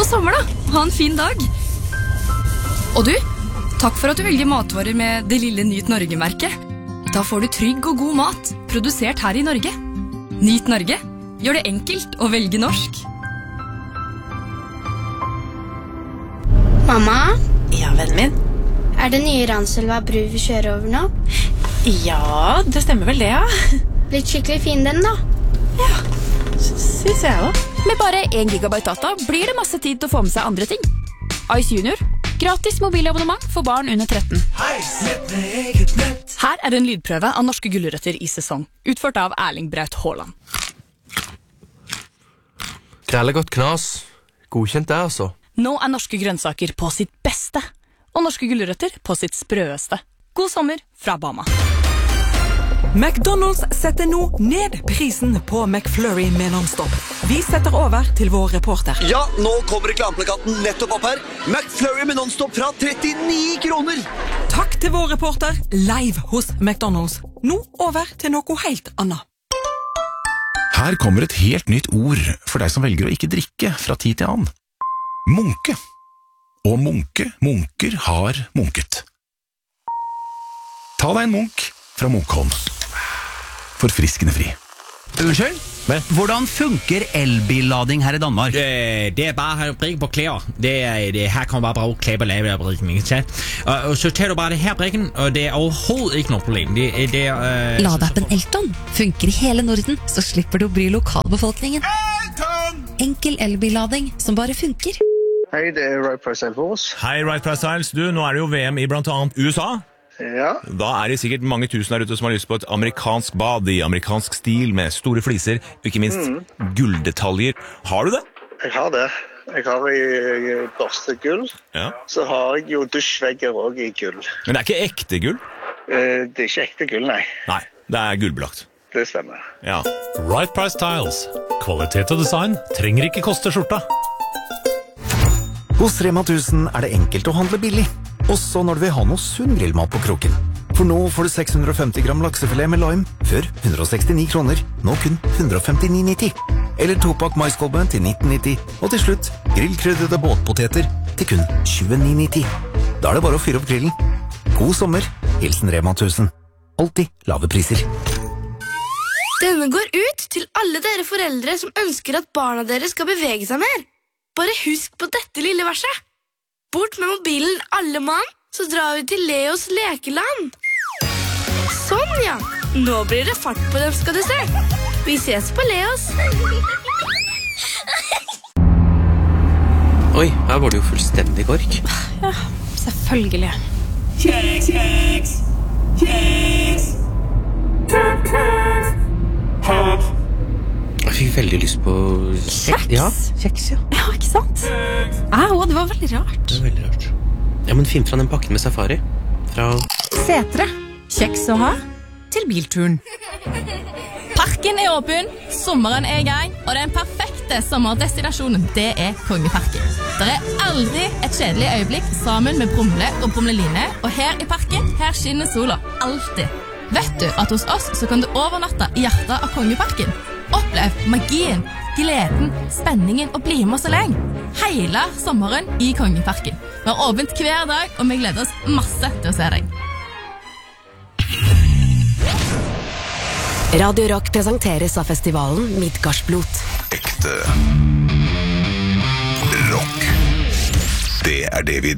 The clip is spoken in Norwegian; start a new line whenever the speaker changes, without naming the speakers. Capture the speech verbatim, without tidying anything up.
God sommer da, ha en fin dag. Og du, takk for at du velger matvarer med det lille Nyt Norge-merket. Da får du trygg og god mat, produsert her i Norge. Nyt Norge, gjør det enkelt å velge norsk.
Mamma?
Ja, vennen min.
Er det nye Ranselva bru vi kjører over nå?
Ja, det stemmer vel det, ja.
Blitt skikkelig fin den da.
Ja, synes jeg også.
Med bare en gigabyte data blir det masse tid til å få med seg andre ting. Ice Junior, gratis mobilabonnement for barn under tretten.
Her er en lydprøve av norske gulrøtter i sesong, utført av Erling Braut Haaland.
Krællegodt knas. Godkjent det, altså.
Nå er norske grønnsaker på sitt beste, og norske gulrøtter på sitt sprøeste. God sommer fra Bama.
McDonald's setter nå ned prisen på McFlurry med non-stop. Vi setter over til vår reporter.
Ja, nå kommer reklameplakaten nettopp opp her. McFlurry med non-stop fra trettini kroner.
Takk til vår reporter, live hos McDonald's. Nå over til noe helt annet.
Her kommer et helt nytt ord for deg som velger å ikke drikke fra tid til annen. Munke. Og munke, munker har munket. Ta deg en munk fra Munkholm. Forfriskende fri.
Unnskyld? Hvordan funker elbillading her i Danmark?
Det, det er bare å brikke på klær. Det, det, her kan man bare bruke klær på lave brikken, ikke sant? Og, og så tar du bare det her brikken, og det er overhovedet ikke noe problem. Det, det er... Uh,
Ladeappen Elton funker i hele Norden, så slipper du å bry lokalbefolkningen.
Elton!
Enkel elbillading som bare funker.
Hei, det er Right Price Styles.
Hei, Right Price Styles. Du, nå er det jo V M i blant annet U S A.
Ja.
Da er det sikkert mange tusen der ute som har lyst på et amerikansk bad i amerikansk stil med store fliser, og ikke minst mm. gulldetaljer. Har du det?
Jeg har det. Jeg har i børstegull.
Ja.
Så har jeg jo dusjvegger også i gull.
Men det er ikke ekte gull?
Eh, det er ikke ekte gull, nei.
Nei, det er gullbelagt.
Det stemmer.
Ja.
Right Price Styles. Kvalitet og design trenger ikke koste skjorta.
Hos Rema tusen er det enkelt å handle billig. Også når du vil ha noe sunn grillmat på kroken. For nå får du seks hundre og femti gram laksefilet med lime, før hundre og sekstini kroner, nå kun hundre og femtini nitti. Eller topakk maiskolbe til nitten nitti, og til slutt grillkrydrede båtpoteter til kun tjueni nitti. Da er det bare å fyre opp grillen. God sommer, hilsen Rema tusen. Alltid lave priser.
Denne går ut til alle dere foreldre som ønsker at barna deres skal bevege seg mer. Bare husk på dette lille verset. Bort med mobilen alle mann, så drar vi til Leos lekeland. Sånn, ja. Nå blir det fart på dem, skal du se. Vi ses på Leos.
Oi, her var det jo fullstendig kork.
Ja, selvfølgelig.
Kjeks, kjeks, kjeks, kjeks, kjeks.
Jeg fikk veldig lyst på
kjeks.
Ja, kjeks, ja.
Ja, ikke sant? Ja, det var veldig rart.
Det var veldig rart. Ja, men finn fra den pakken med safari. Fra...
Setre. Kjeks å ha til bilturen. Parken er åpen, sommeren er i gang, og den perfekte sommerdestinasjonen, det er Kongeparken. Det er aldri et kjedelig øyeblikk sammen med Brumle og Brumleline, og her i parken, her skinner sola alltid. Vet du at hos oss så kan du overnatte i hjertet av Kongeparken? Opplev magien, gleden, spenningen og bli med så lenge. Hele sommeren i Kongeparken. Vi har åpent hver dag, og vi gleder oss masse til å se deg.
Radio Rock presenteres av festivalen Midgardsblot.
Ekte rock. Det er det vi